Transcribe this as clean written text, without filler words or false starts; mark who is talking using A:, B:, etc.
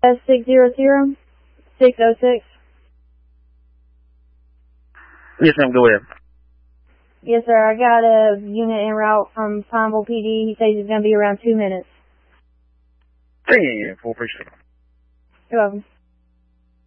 A: 600-606.
B: Yes, ma'am, go ahead.
A: Yes, sir. I got a unit en route from Pineville PD. He says it's going to be around 2 minutes.
B: 10, 4, appreciate it.
A: You're welcome.